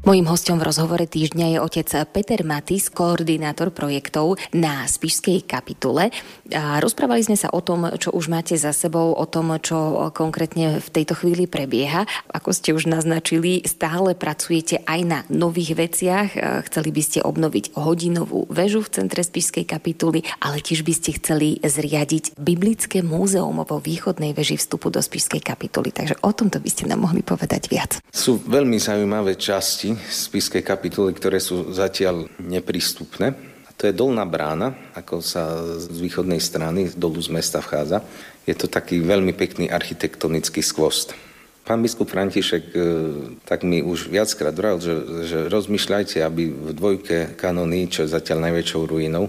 Mojím hosťom v rozhovore týždňa je otec Peter Matis, koordinátor projektov na Spišskej kapitule. A rozprávali sme sa o tom, čo už máte za sebou, o tom, čo konkrétne v tejto chvíli prebieha. Ako ste už naznačili, stále pracujete aj na nových veciach. Chceli by ste obnoviť hodinovú väžu v centre Spišskej kapituly, ale tiež by ste chceli zriadiť biblické múzeum vo východnej veži vstupu do Spišskej kapituly. Takže o tomto by ste nám mohli povedať viac. Sú veľmi zaujímavé časti Spišskej kapituly, ktoré sú zatiaľ neprístupné. A to je dolná brána, ako sa z východnej strany dolu z mesta vchádza. Je to taký veľmi pekný architektonický skvost. Pán biskup František tak mi už viackrát vravil, že rozmýšľajte, aby v dvojke kanóny, čo je zatiaľ najväčšou ruinou,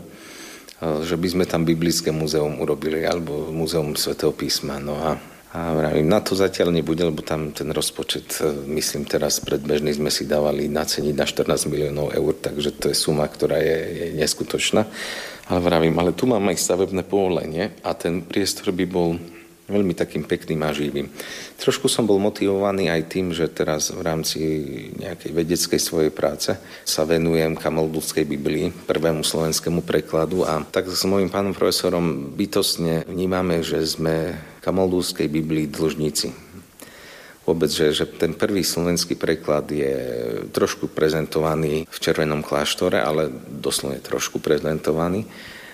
že by sme tam biblické múzeum urobili, alebo múzeum svätého písma. No a vravím, na to zatiaľ nebude, lebo tam ten rozpočet, myslím teraz predbežný sme si dávali naceniť na 14 miliónov eur, takže to je suma, ktorá je neskutočná. Ale vravím, ale tu mám aj stavebné povolenie a ten priestor by bol veľmi takým pekným a živým. Trošku som bol motivovaný aj tým, že teraz v rámci nejakej vedeckej svojej práce sa venujem Kamoldúskej Biblii, prvému slovenskému prekladu a tak s mojím pánom profesorom bytostne vnímame, že sme Kamoldúskej Biblii dlžníci. Vôbec, že ten prvý slovenský preklad je trošku prezentovaný v Červenom kláštore, ale doslovne trošku prezentovaný.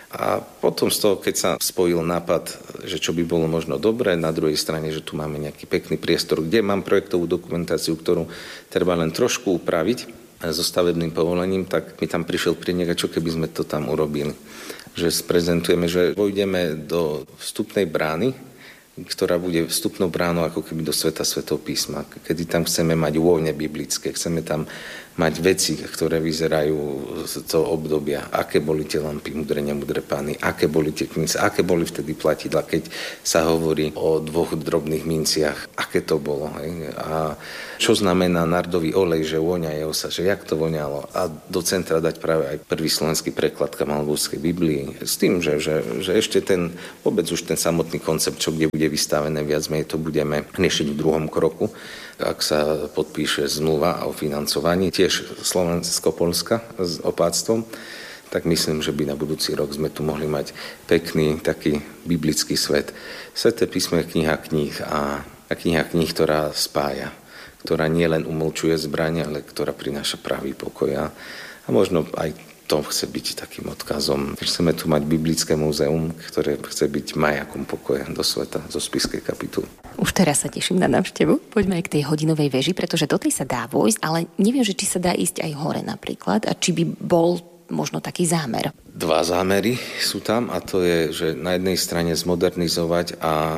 A potom z toho, keď sa spojil nápad, že čo by bolo možno dobré, na druhej strane, že tu máme nejaký pekný priestor, kde mám projektovú dokumentáciu, ktorú treba len trošku upraviť so stavebným povolením, tak mi tam prišiel prienik, a čo keby sme to tam urobili. Že sprezentujeme, že vojdeme do vstupnej brány, ktorá bude vstupnou bránou ako keby do sveta svätého písma. Kedy tam chceme mať úovne biblické, chceme tam mať veci, ktoré vyzerajú z toho obdobia, aké boli tie lampy mudré, nemudré pány, aké boli tie knihy, aké boli vtedy platidla, keď sa hovorí o 2 drobných minciach, aké to bolo. Hej? A čo znamená nardový olej, že voňajú sa, že jak to voňalo. A do centra dať práve aj prvý slovenský preklad Kamoldúskej Biblii. S tým, že ešte ten, vôbec už ten samotný koncept, čo kde bude vystavené, viac menej to budeme riešiť v druhom kroku, ak sa podpíše zmluva o financovaní, tiež Slovensko-Poľska s opáctvom, tak myslím, že by na budúci rok sme tu mohli mať pekný taký biblický svet. Sväté písmo je kniha kníh a kniha kníh, ktorá spája, ktorá nie len umlčuje zbrane, ale ktorá prináša pravý pokoj. A možno aj to chce byť takým odkazom. Chceme tu mať biblické múzeum, ktoré chce byť majakom pokoja do sveta, zo Spišskej kapituly. Už teraz sa teším na návštevu. Poďme aj k tej hodinovej veži, pretože do tej sa dá vojsť, ale neviem, že či sa dá ísť aj hore napríklad a či by bol možno taký zámer. 2 zámery sú tam a to je, že na jednej strane zmodernizovať a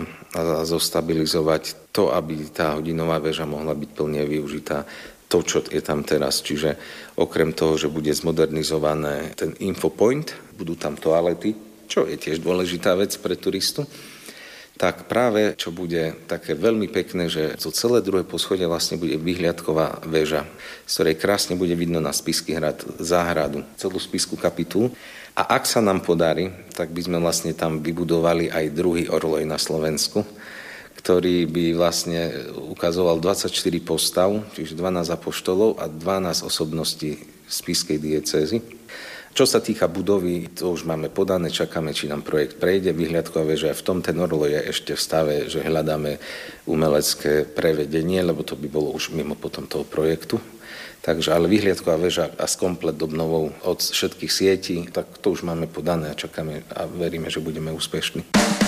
zostabilizovať to, aby tá hodinová väža mohla byť plne využitá. To, čo je tam teraz. Čiže okrem toho, že bude zmodernizované ten infopoint, budú tam toalety, čo je tiež dôležitá vec pre turistu, tak práve čo bude také veľmi pekné, že zo celé druhé poschodie vlastne bude vyhliadková väža, z ktorej krásne bude vidno na Spišský hrad záhradu, celú Spišskú kapitulu. A ak sa nám podarí, tak by sme vlastne tam vybudovali aj druhý orloj na Slovensku, ktorý by vlastne ukazoval 24 postav, čiže 12 apoštolov a 12 osobností Spišskej diecézy. Čo sa týka budovy, to už máme podané, čakáme, či nám projekt prejde. Vyhliadková väža v tom ten orloj je ešte v stave, že hľadáme umelecké prevedenie, lebo to by bolo už mimo potom toho projektu. Takže, ale vyhliadková väža a s komplet obnovou od všetkých sietí, tak to už máme podané a čakáme a veríme, že budeme úspešní.